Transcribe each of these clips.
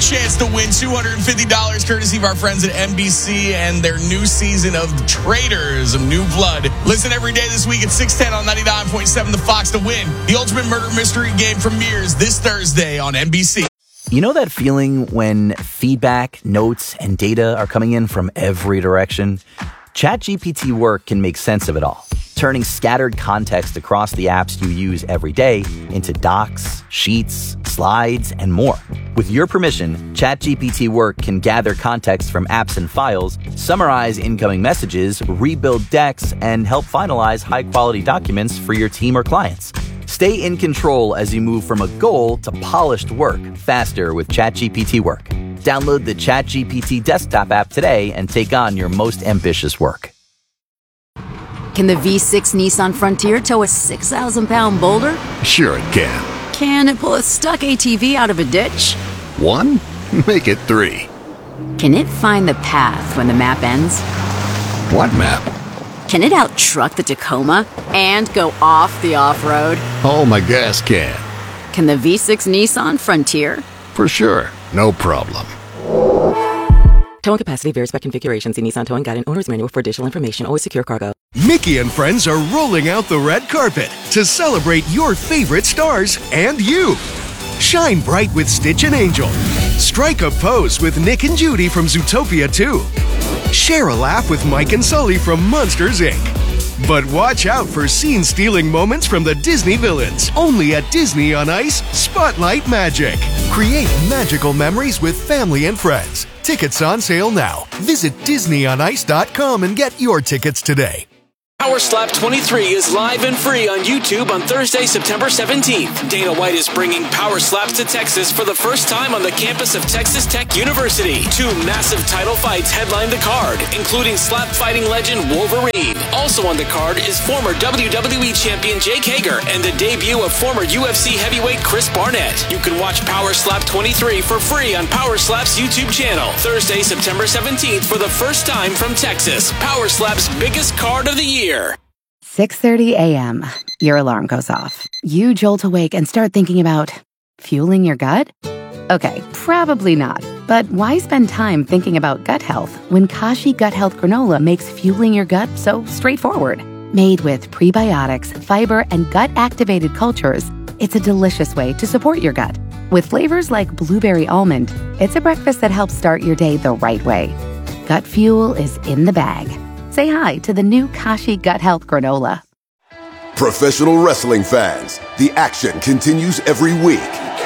chance to win $250 courtesy of our friends at NBC and their new season of Traitors of New Blood. Listen every day this week at 6:10 on 99.7 The Fox to win. The Ultimate Murder Mystery Game premieres this Thursday on NBC. You know that feeling when feedback, notes, and data are coming in from every direction? ChatGPT Work can make sense of it all, turning scattered context across the apps you use every day into docs, sheets, slides, and more. With your permission, ChatGPT Work can gather context from apps and files, summarize incoming messages, rebuild decks, and help finalize high-quality documents for your team or clients. Stay in control as you move from a goal to polished work faster with ChatGPT Work. Download the ChatGPT desktop app today and take on your most ambitious work. Can the V6 Nissan Frontier tow a 6,000-pound boulder? Sure it can. Can it pull a stuck ATV out of a ditch? 1? Make it 3. Can it find the path when the map ends? What map? Can it out-truck the Tacoma and go off the off-road? Oh, my gas can. Can the V6 Nissan Frontier? For sure. No problem. Towing capacity varies by configuration. See Nissan Towing Guide and Owner's Manual for additional information. Always secure cargo. Mickey and friends are rolling out the red carpet to celebrate your favorite stars and you. Shine bright with Stitch and Angel. Strike a pose with Nick and Judy from Zootopia 2. Share a laugh with Mike and Sully from Monsters, Inc. But watch out for scene-stealing moments from the Disney villains. Only at Disney on Ice, Spotlight Magic. Create magical memories with family and friends. Tickets on sale now. Visit DisneyOnIce.com and get your tickets today. Power Slap 23 is live and free on YouTube on Thursday, September 17th. Dana White is bringing Power Slaps to Texas for the first time on the campus of Texas Tech University. 2 massive title fights headline the card, including slap fighting legend Wolverine. Also on the card is former WWE champion Jake Hager and the debut of former UFC heavyweight Chris Barnett. You can watch Power Slap 23 for free on Power Slap's YouTube channel. Thursday, September 17th for the first time from Texas. Power Slap's biggest card of the year. 6:30 a.m. Your alarm goes off. You jolt awake and start thinking about fueling your gut? Okay, probably not. But why spend time thinking about gut health when Kashi Gut Health Granola makes fueling your gut so straightforward? Made with prebiotics, fiber, and gut-activated cultures, it's a delicious way to support your gut. With flavors like blueberry almond, it's a breakfast that helps start your day the right way. Gut fuel is in the bag. Say hi to the new Kashi Gut Health Granola. Professional wrestling fans, the action continues every week.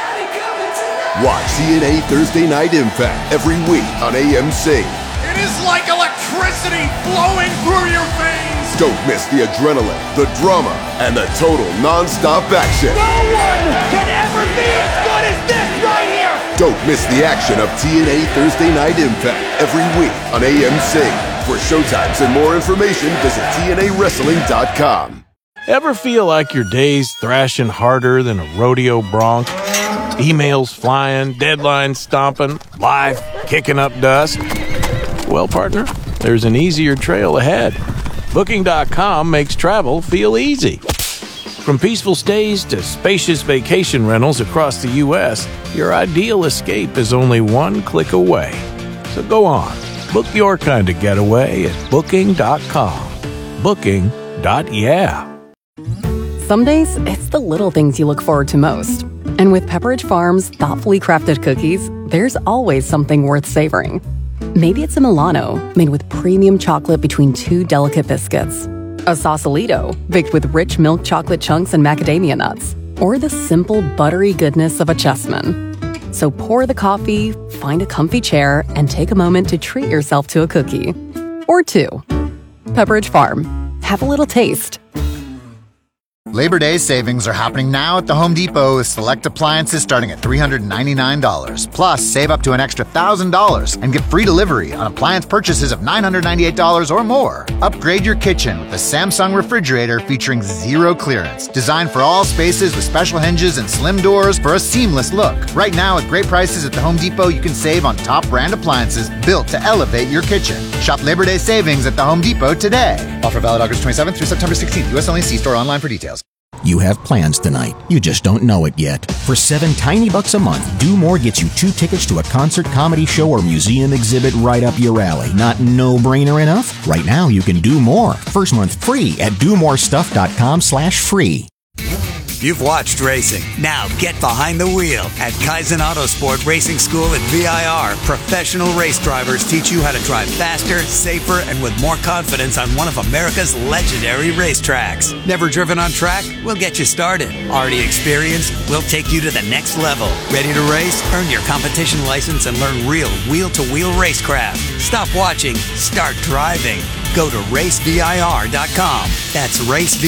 Watch TNA Thursday Night Impact every week on AMC. It is like electricity flowing through your veins. Don't miss the adrenaline, the drama, and the total non-stop action. No one can ever be as good as this right here. Don't miss the action of TNA Thursday Night Impact every week on AMC. For showtimes and more information, visit TNAWrestling.com. Ever feel like your day's thrashing harder than a rodeo bronc? Emails flying, deadlines stomping, life kicking up dust? Well, partner, there's an easier trail ahead. Booking.com makes travel feel easy. From peaceful stays to spacious vacation rentals across the U.S., your ideal escape is only one click away. So go on. Book your kind of getaway at Booking.com. Booking.yeah. Some days, it's the little things you look forward to most. And with Pepperidge Farm's thoughtfully crafted cookies, there's always something worth savoring. Maybe it's a Milano, made with premium chocolate between 2 delicate biscuits. A Sausalito, baked with rich milk chocolate chunks and macadamia nuts. Or the simple, buttery goodness of a Chessman. So pour the coffee, find a comfy chair, and take a moment to treat yourself to a cookie. Or 2. Pepperidge Farm. Have a little taste. Labor Day savings are happening now at the Home Depot with select appliances starting at $399. Plus, save up to an extra $1,000 and get free delivery on appliance purchases of $998 or more. Upgrade your kitchen with the Samsung refrigerator featuring zero clearance. Designed for all spaces with special hinges and slim doors for a seamless look. Right now, at great prices at the Home Depot, you can save on top brand appliances built to elevate your kitchen. Shop Labor Day savings at the Home Depot today. Offer valid August 27th through September 16th. U.S. only. See store online for details. You have plans tonight. You just don't know it yet. For $7 tiny bucks a month, Do More gets you 2 tickets to a concert, comedy show, or museum exhibit right up your alley. Not no-brainer enough? Right now, you can do more. First month free at domorestuff.com/free. You've watched racing. Now get behind the wheel at Kaizen Autosport Racing School at VIR. Professional race drivers teach you how to drive faster, safer, and with more confidence on one of America's legendary racetracks. Never driven on track? We'll get you started. Already experienced? We'll take you to the next level. Ready to race? Earn your competition license and learn real wheel-to-wheel racecraft. Stop watching. Start driving. Go to racevir.com. That's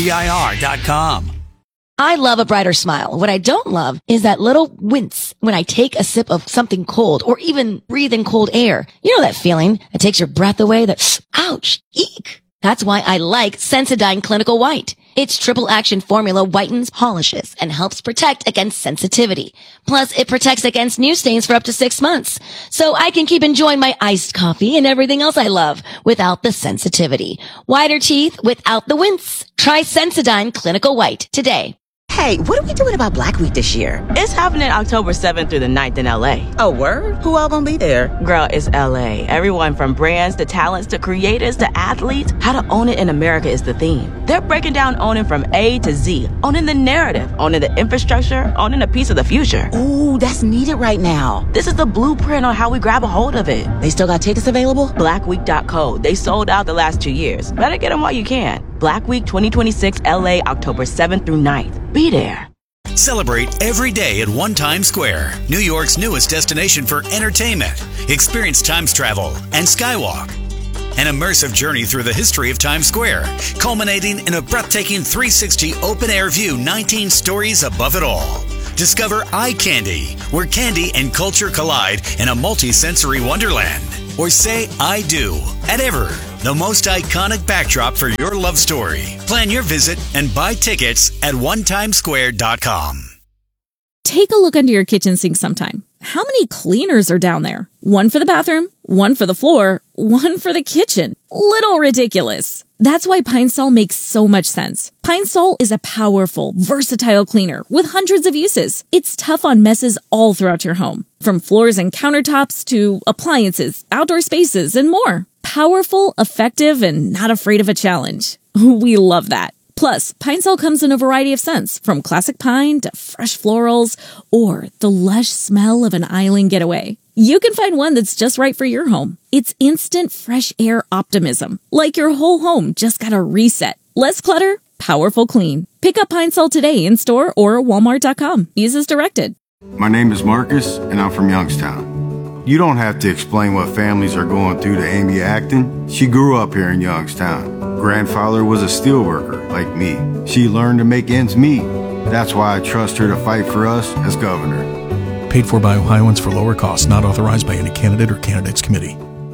racevir.com. I love a brighter smile. What I don't love is that little wince when I take a sip of something cold or even breathe in cold air. You know that feeling that takes your breath away, that ouch, eek. That's why I like Sensodyne Clinical White. Its triple action formula whitens, polishes, and helps protect against sensitivity. Plus, it protects against new stains for up to 6 months. So I can keep enjoying my iced coffee and everything else I love without the sensitivity. Whiter teeth without the wince. Try Sensodyne Clinical White today. Hey, what are we doing about Black Week this year? It's happening October 7th through the 9th in LA. Oh, word? Who all gonna be there? Girl, it's LA. Everyone from brands to talents to creators to athletes. How to own it in America is the theme. They're breaking down owning from A to Z. Owning the narrative, owning the infrastructure, owning a piece of the future. Ooh, that's needed right now. This is the blueprint on how we grab a hold of it. They still got tickets available? Blackweek.co. They sold out the last 2 years. Better get them while you can. Black Week 2026 LA, October 7th through 9th. Be there. Celebrate every day at One Times Square, New York's newest destination for entertainment. Experience Times travel and Skywalk. An immersive journey through the history of Times Square, culminating in a breathtaking 360 open-air view 19 stories above it all. Discover Eye Candy, where candy and culture collide in a multi-sensory wonderland. Or say I do at Ever, the most iconic backdrop for your love story. Plan your visit and buy tickets at onetimesquare.com. Take a look under your kitchen sink sometime. How many cleaners are down there? One for the bathroom, one for the floor, one for the kitchen. Little ridiculous. That's why Pine Sol makes so much sense. Pine Sol is a powerful, versatile cleaner with hundreds of uses. It's tough on messes all throughout your home, from floors and countertops to appliances, outdoor spaces, and more. Powerful, effective, and not afraid of a challenge. We love that. Plus, Pine Sol comes in a variety of scents, from classic pine to fresh florals, or the lush smell of an island getaway. You can find one that's just right for your home. It's instant fresh air optimism, like your whole home just got a reset. Less clutter, powerful clean. Pick up Pine Sol today in store or walmart.com. Use as directed. My name is Marcus, and I'm from Youngstown. You don't have to explain what families are going through to Amy Acton. She grew up here in Youngstown. Grandfather was a steelworker, like me. She learned to make ends meet. That's why I trust her to fight for us as governor. Paid for by Ohioans for lower costs, not authorized by any candidate or candidates committee.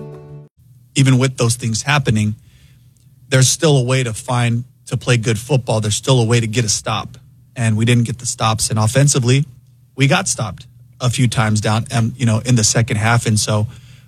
Even with those things happening, there's still a way to play good football. There's still a way to get a stop. And we didn't get the stops. And offensively, we got stopped a few times down, in the second half. And so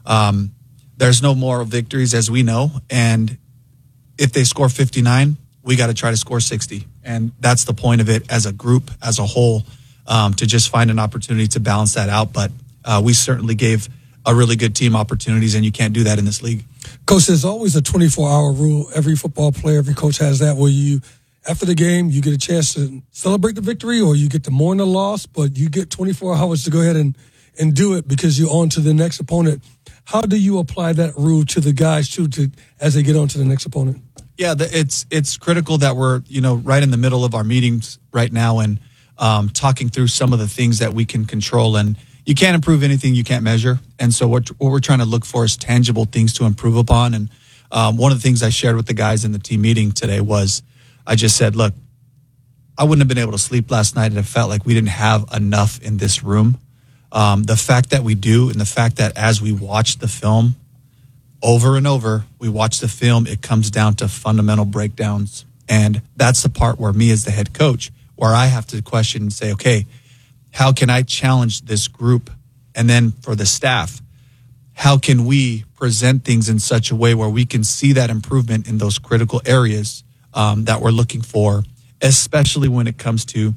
there's no moral victories, as we know. And if they score 59, we got to try to score 60. And that's the point of it as a group, as a whole, to just find an opportunity to balance that out. But we certainly gave a really good team opportunities, and you can't do that in this league. Coach, there's always a 24-hour rule. Every football player, every coach has that, where after the game, you get a chance to celebrate the victory or you get to mourn the loss, but you get 24 hours to go ahead and do it because you're on to the next opponent. How do you apply that rule to the guys, too, as they get on to the next opponent? Yeah, it's critical that we're, right in the middle of our meetings right now and talking through some of the things that we can control. And you can't improve anything you can't measure. And so what we're trying to look for is tangible things to improve upon. And one of the things I shared with the guys in the team meeting today was I just said, look, I wouldn't have been able to sleep last night and it felt like we didn't have enough in this room. The fact that we do, and the fact that as we watch the film over and over, we watch the film, it comes down to fundamental breakdowns. And that's the part where me as the head coach, where I have to question and say, okay, how can I challenge this group? And then for the staff, how can we present things in such a way where we can see that improvement in those critical areas that we're looking for especially when it comes to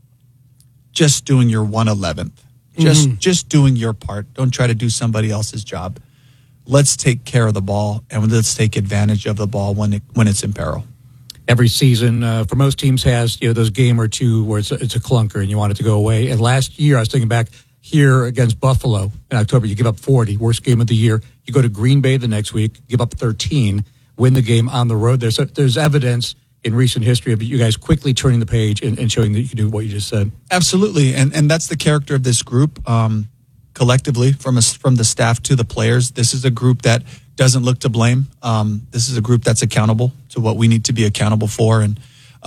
just doing your 1/11th. Just doing your part. Don't try to do somebody else's job. Let's take care of the ball, and let's take advantage of the ball when it's in peril. Every season, for most teams, has those game or two where it's a clunker and you want it to go away. And last year, I was thinking back here against Buffalo in October, you give up 40, worst game of the year. You go to Green Bay the next week, give up 13, win the game on the road. There's evidence in recent history of you guys quickly turning the page and showing that you can do what you just said. Absolutely, and that's the character of this group. Collectively, from the staff to the players, this is a group that doesn't look to blame. This is a group that's accountable to what we need to be accountable for, and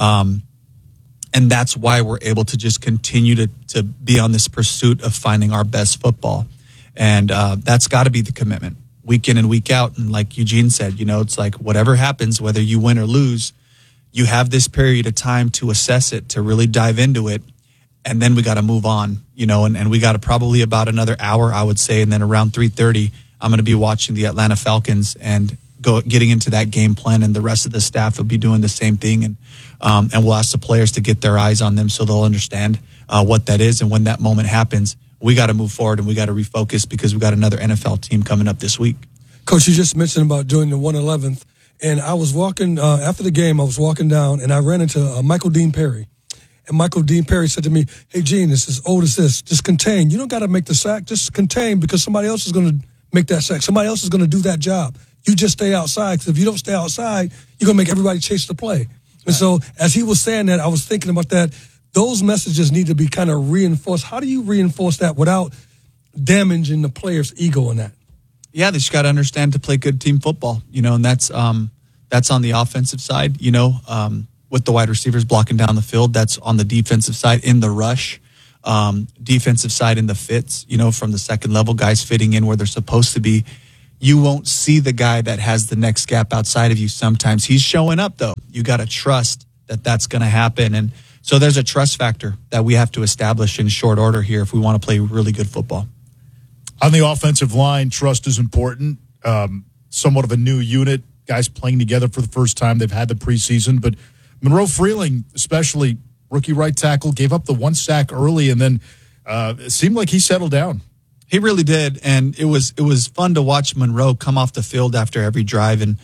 that's why we're able to just continue to be on this pursuit of finding our best football, and that's got to be the commitment, week in and week out. And like Eugene said, it's like whatever happens, whether you win or lose, you have this period of time to assess it, to really dive into it. And then we got to move on, and we got to probably about another hour, I would say. And then around 3:30, I'm going to be watching the Atlanta Falcons and getting into that game plan. And the rest of the staff will be doing the same thing. And we'll ask the players to get their eyes on them so they'll understand what that is. And when that moment happens, we got to move forward and we got to refocus because we got another NFL team coming up this week. Coach, you just mentioned about doing the 1/11th. And I was walking, after the game, I was walking down and I ran into Michael Dean Perry. And Michael Dean Perry said to me, "Hey, Gene, this is old as this. Just contain. You don't got to make the sack. Just contain because somebody else is going to make that sack. Somebody else is going to do that job. You just stay outside because if you don't stay outside, you're going to make everybody chase the play." And so as he was saying that, I was thinking about that. Those messages need to be kind of reinforced. How do you reinforce that without damaging the player's ego in that? Yeah, they just got to understand to play good team football, and that's on the offensive side, with the wide receivers blocking down the field. That's on the defensive side in the rush, defensive side in the fits, from the second level, guys fitting in where they're supposed to be. You won't see the guy that has the next gap outside of you sometimes. He's showing up, though. You got to trust that that's going to happen. And so there's a trust factor that we have to establish in short order here if we want to play really good football. On the offensive line, trust is important. Somewhat of a new unit, guys playing together for the first time. They've had the preseason, but Monroe Freeling, especially rookie right tackle, gave up the one sack early, and then it seemed like he settled down. He really did, and it was fun to watch Monroe come off the field after every drive, and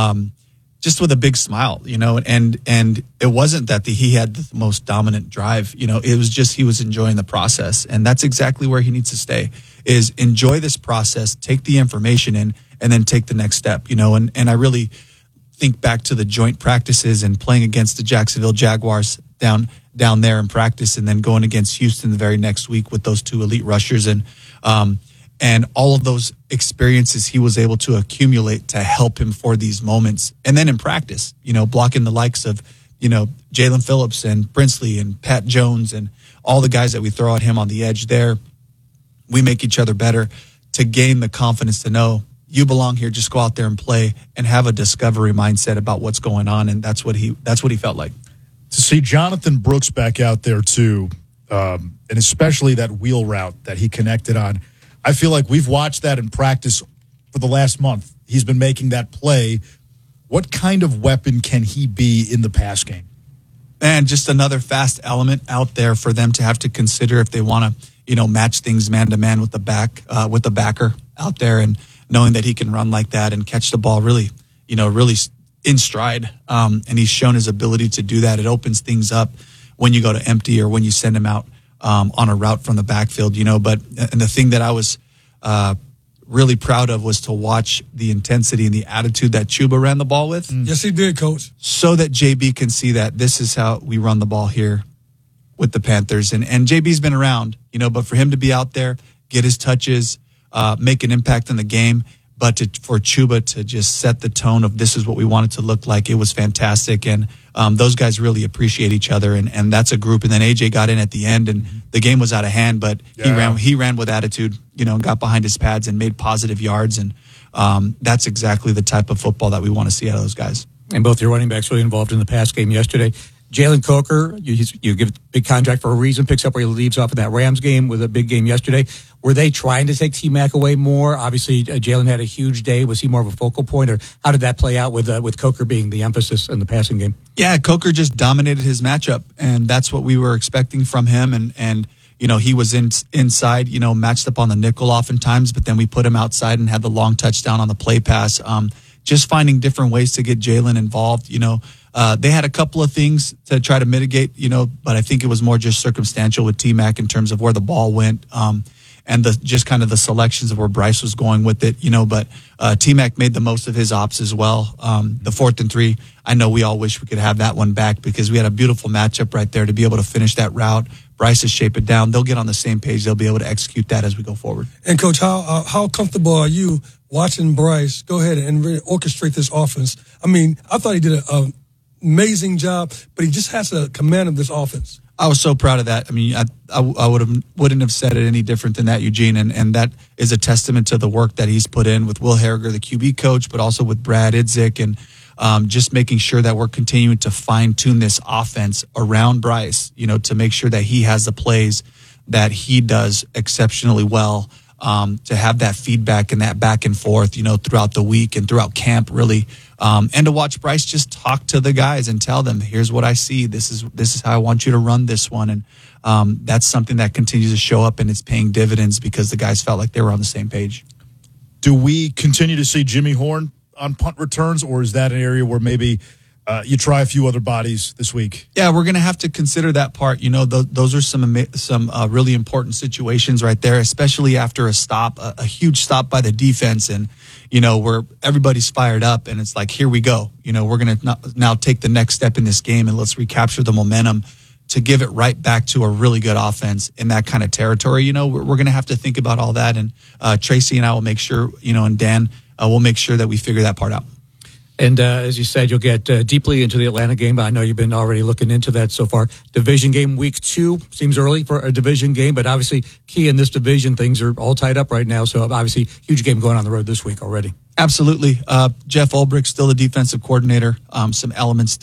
just with a big smile, and it wasn't that he had the most dominant drive, it was just he was enjoying the process, and that's exactly where he needs to stay, is enjoy this process, take the information in, and then take the next step, and I really think back to the joint practices and playing against the Jacksonville Jaguars down there in practice, and then going against Houston the very next week with those two elite rushers, and all of those experiences he was able to accumulate to help him for these moments. And then in practice, blocking the likes of, Jalen Phillips and Brinsley and Pat Jones and all the guys that we throw at him on the edge there, we make each other better to gain the confidence to know you belong here. Just go out there and play and have a discovery mindset about what's going on. And that's what he felt like. To see Jonathan Brooks back out there too, and especially that wheel route that he connected on, I feel like we've watched that in practice for the last month. He's been making that play. What kind of weapon can he be in the pass game? And just another fast element out there for them to have to consider if they want to, match things man to man with the backer out there, and knowing that he can run like that and catch the ball really in stride. And he's shown his ability to do that. It opens things up when you go to empty or when you send him out on a route from the backfield, But and the thing that I was really proud of was to watch the intensity and the attitude that Chuba ran the ball with. Yes, he did, Coach. So that JB can see that this is how we run the ball here with the Panthers. And JB's been around, but for him to be out there, get his touches, make an impact in the game, but for Chuba to just set the tone of this is what we want it to look like, it was fantastic. And those guys really appreciate each other, and that's a group. And then AJ got in at the end, and the game was out of hand, but he ran with attitude, and got behind his pads and made positive yards. And that's exactly the type of football that we want to see out of those guys. And both your running backs really involved in the pass game yesterday. Jalen Coker, you give a big contract for a reason, picks up where he leaves off in that Rams game with a big game yesterday. Were they trying to take T-Mac away more? Obviously, Jalen had a huge day. Was he more of a focal point, or how did that play out with Coker being the emphasis in the passing game? Yeah, Coker just dominated his matchup, and that's what we were expecting from him. And he was inside, matched up on the nickel oftentimes, but then we put him outside and had the long touchdown on the play pass. Just finding different ways to get Jalen involved. They had a couple of things to try to mitigate, but I think it was more just circumstantial with T-Mac in terms of where the ball went, and just kind of the selections of where Bryce was going with it, But T-Mac made the most of his ops as well. The 4th and 3, I know we all wish we could have that one back because we had a beautiful matchup right there to be able to finish that route. Bryce has shaped it down. They'll get on the same page. They'll be able to execute that as we go forward. And, Coach, how comfortable are you watching Bryce go ahead and really orchestrate this offense? I mean, I thought he did an amazing job, but he just has a command of this offense. I was so proud of that. I mean, I wouldn't have said it any different than that, Eugene, and that is a testament to the work that he's put in with Will Harriger, the QB coach, but also with Brad Idzik, and just making sure that we're continuing to fine-tune this offense around Bryce, to make sure that he has the plays that he does exceptionally well, to have that feedback and that back and forth, throughout the week and throughout camp, really. And to watch Bryce just talk to the guys and tell them, here's what I see. This is how I want you to run this one. And that's something that continues to show up, and it's paying dividends because the guys felt like they were on the same page. Do we continue to see Jimmy Horn on punt returns, or is that an area where maybe you try a few other bodies this week? Yeah, we're going to have to consider that part. Those are some really important situations right there, especially after a huge stop by the defense, and where everybody's fired up, and it's like, here we go. We're going to now take the next step in this game, and let's recapture the momentum to give it right back to a really good offense in that kind of territory. We're going to have to think about all that, and Tracy and I will make sure, and Dan, we'll make sure that we figure that part out. And as you said, you'll get deeply into the Atlanta game, but I know you've been already looking into that so far. Division game week 2 seems early for a division game, but obviously key in this division, things are all tied up right now. So obviously huge game going on the road this week already. Absolutely. Jeff Ulbrich, still the defensive coordinator. Some elements